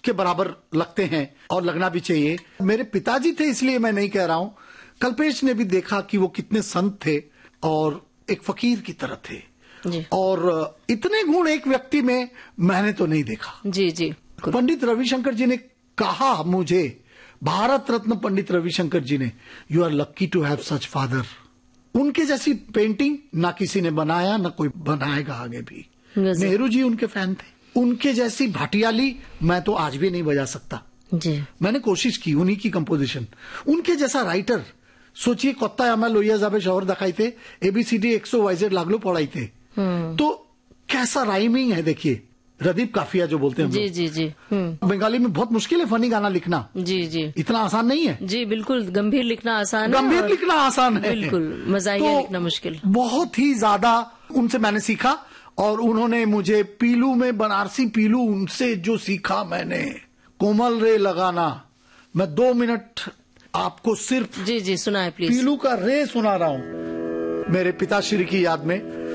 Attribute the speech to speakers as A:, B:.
A: के बराबर लगते हैं और लगना भी चाहिए। मेरे पिताजी थे इसलिए मैं नहीं कह रहा हूं, कल्पेश ने भी देखा कि वो कितने संत थे और एक फकीर की तरह थे
B: जी।
A: और इतने गुण एक व्यक्ति में मैंने तो नहीं देखा।
B: जी जी।
A: पंडित रविशंकर जी ने कहा मुझे, भारत रत्न पंडित रविशंकर जी ने, you are lucky to have such father. उनके जैसी पेंटिंग ना किसी ने बनाया, ना कोई बनाएगा आगे भी। नेहरू जी उनके फैन थे। उनके जैसी भाटियाली मैं तो आज भी नहीं बजा सकता
B: जी।
A: मैंने कोशिश की, उन्हीं की कंपोजिशन। उनके जैसा राइटर सोचिए, कत्ता आमा लोहिया जाबे शहर दिखाई थे, ABCD 100YZ लागलो पढ़ाई थे। तो कैसा राइमिंग है देखिए, रदीप काफिया जो बोलते हैं
B: जी जी जी।
A: बंगाली में बहुत मुश्किल है फनी गाना लिखना।
B: जी जी।
A: इतना आसान नहीं है
B: जी, बिल्कुल। गंभीर लिखना आसान है,
A: गंभीर लिखना आसान है,
B: बिल्कुल मजाहिया लिखना मुश्किल।
A: बहुत ही ज्यादा उनसे मैंने सीखा और उन्होंने मुझे पीलू में, बनारसी पीलू, उनसे जो सीखा मैंने, कोमल रे लगाना। मैं 2 मिनट आपको सिर्फ
B: जी जी सुनाए प्लीज।
A: पीलू का रे सुना रहा हूं मेरे पिताश्री की याद में।